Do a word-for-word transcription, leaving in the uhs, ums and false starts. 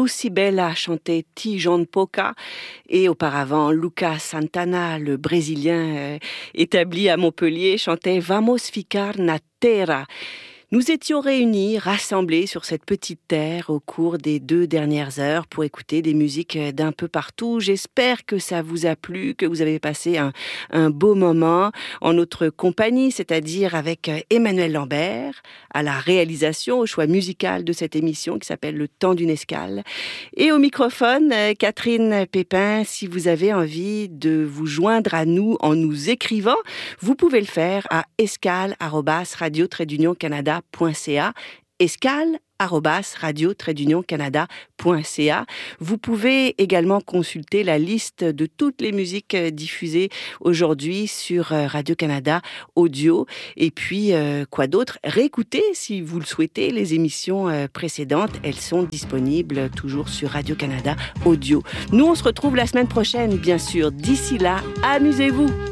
Lucy Bella chantait Tijon Poca et auparavant Lucas Santana, le Brésilien euh, établi à Montpellier, chantait Vamos ficar na terra. Nous étions réunis, rassemblés sur cette petite terre au cours des deux dernières heures pour écouter des musiques d'un peu partout. J'espère que ça vous a plu, que vous avez passé un, un beau moment en notre compagnie, c'est-à-dire avec Emmanuel Lambert, à la réalisation, au choix musical de cette émission qui s'appelle Le Temps d'une escale. Et au microphone, Catherine Pépin. Si vous avez envie de vous joindre à nous en nous écrivant, vous pouvez le faire à escale arobase radio trait d'union canada point c a, escale arobase radio trait d'union canada point c a. Vous pouvez également consulter la liste de toutes les musiques diffusées aujourd'hui sur Radio-Canada Audio. Et puis, euh, quoi d'autre? Réécoutez, si vous le souhaitez, les émissions euh, précédentes. Elles sont disponibles toujours sur Radio-Canada Audio. Nous, on se retrouve la semaine prochaine, bien sûr. D'ici là, amusez-vous!